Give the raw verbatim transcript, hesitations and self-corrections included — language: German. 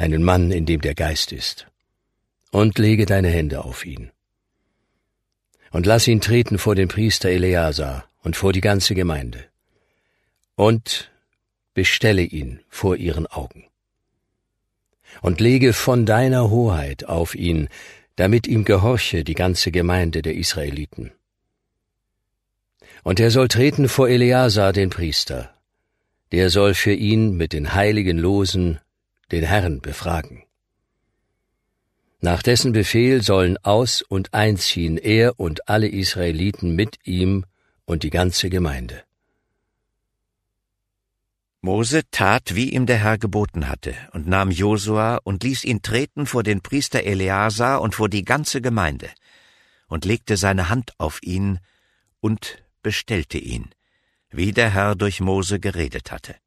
einen Mann, in dem der Geist ist, und lege deine Hände auf ihn. Und lass ihn treten vor den Priester Eleazar und vor die ganze Gemeinde, und bestelle ihn vor ihren Augen. Und lege von deiner Hoheit auf ihn, damit ihm gehorche die ganze Gemeinde der Israeliten. Und er soll treten vor Eleazar den Priester, der soll für ihn mit den heiligen Losen den Herrn befragen. Nach dessen Befehl sollen aus- und einziehen er und alle Israeliten mit ihm und die ganze Gemeinde. Mose tat, wie ihm der Herr geboten hatte, und nahm Josua und ließ ihn treten vor den Priester Eleazar und vor die ganze Gemeinde, und legte seine Hand auf ihn und bestellte ihn, wie der Herr durch Mose geredet hatte.